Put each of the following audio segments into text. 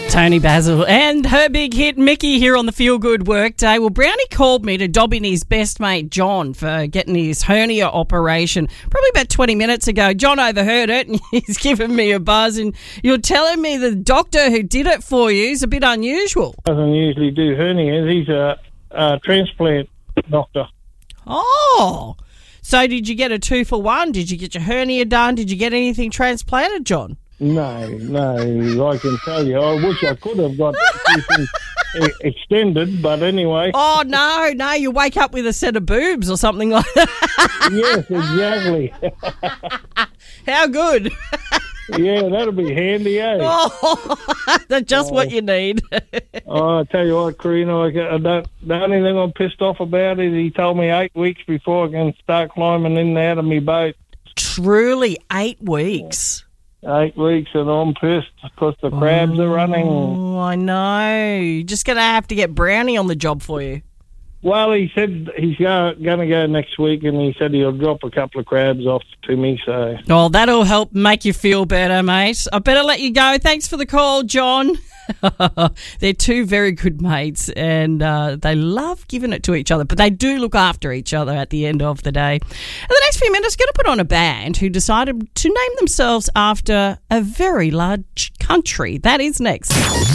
Tony Basil and her big hit Mickey here on the Feel Good Workday. Well, Brownie called me to dob in his best mate John for getting his hernia operation probably about 20 minutes ago. John overheard it and he's given me a buzz, and you're telling me the doctor who did it for you is a bit unusual. Doesn't usually do hernias. He's a transplant doctor. Oh, so did you get a 2-for-1? Did you get your hernia done? Did you get anything transplanted, John? No, I can tell you. I wish I could have got things extended, but anyway. Oh, no, you wake up with a set of boobs or something like that. Yes, exactly. How good. Yeah, that'll be handy, eh? Oh, that's just what you need. I tell you what, Karina, the only thing I'm pissed off about is he told me 8 weeks before I can start climbing in and out of my boat. Truly, 8 weeks. 8 weeks, and I'm pissed because the crabs are running. Oh, I know. You're just going to have to get Brownie on the job for you. Well, he said he's going to go next week, and he said he'll drop a couple of crabs off to me. So, oh, that'll help make you feel better, mate. I better let you go. Thanks for the call, John. They're two very good mates, and they love giving it to each other, but they do look after each other at the end of the day. In the next few minutes, going to put on a band who decided to name themselves after a very large country. That is next.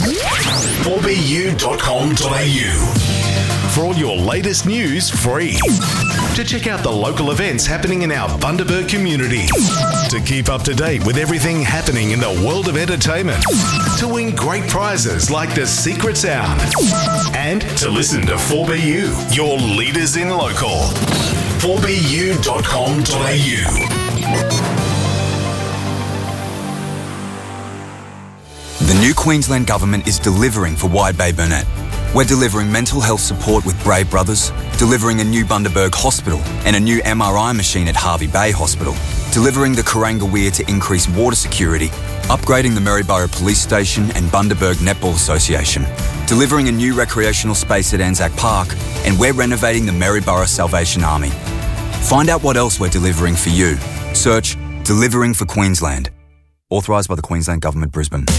4bu.com.au for all your latest news free. To check out the local events happening in our Bundaberg community. To keep up to date with everything happening in the world of entertainment. To win great prizes like the Secret Sound. And to listen to 4BU, your leaders in local. 4bu.com.au. The new Queensland Government is delivering for Wide Bay Burnett. We're delivering mental health support with Brave Brothers, delivering a new Bundaberg hospital and a new MRI machine at Harvey Bay Hospital, delivering the Kuranga Weir to increase water security, upgrading the Maryborough Police Station and Bundaberg Netball Association, delivering a new recreational space at Anzac Park, and we're renovating the Maryborough Salvation Army. Find out what else we're delivering for you. Search Delivering for Queensland. Authorised by the Queensland Government, Brisbane.